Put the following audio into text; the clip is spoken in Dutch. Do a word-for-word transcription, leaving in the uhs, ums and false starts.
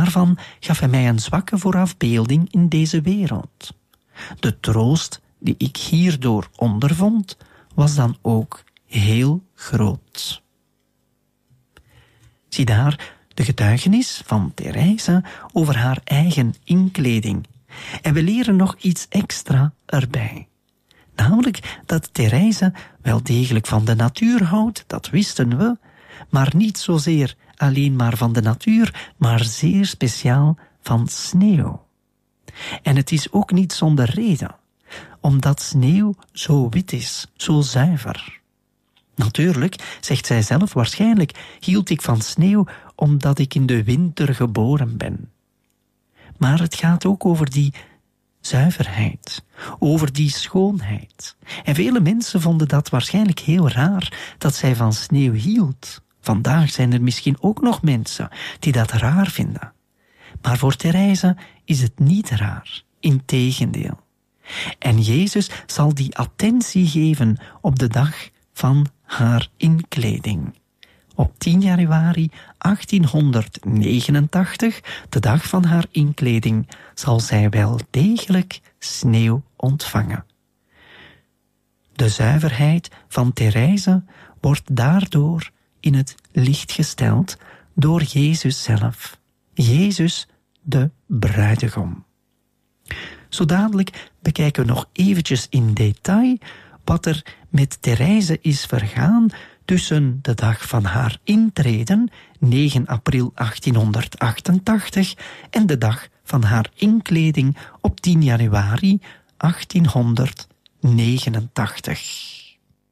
daarvan gaf hij mij een zwakke voorafbeelding in deze wereld. De troost die ik hierdoor ondervond, was dan ook heel groot. Zie daar de getuigenis van Therese over haar eigen inkleding. En we leren nog iets extra erbij. Namelijk dat Therese wel degelijk van de natuur houdt, dat wisten we, maar niet zozeer alleen maar van de natuur, maar zeer speciaal van sneeuw. En het is ook niet zonder reden, omdat sneeuw zo wit is, zo zuiver. Natuurlijk, zegt zij zelf, waarschijnlijk hield ik van sneeuw omdat ik in de winter geboren ben. Maar het gaat ook over die zuiverheid, over die schoonheid. En vele mensen vonden dat waarschijnlijk heel raar, dat zij van sneeuw hield. Vandaag zijn er misschien ook nog mensen die dat raar vinden. Maar voor Therese is het niet raar, integendeel. En Jezus zal die attentie geven op de dag van haar inkleding. Op tien januari achttienhonderdnegenentachtig, de dag van haar inkleding, zal zij wel degelijk sneeuw ontvangen. De zuiverheid van Therese wordt daardoor in het licht gesteld door Jezus zelf. Jezus, de bruidegom. Zo dadelijk bekijken we nog eventjes in detail wat er met Therese is vergaan tussen de dag van haar intreden, negen april achttienhonderdachtentachtig, en de dag van haar inkleding op tien januari achttienhonderdnegenentachtig.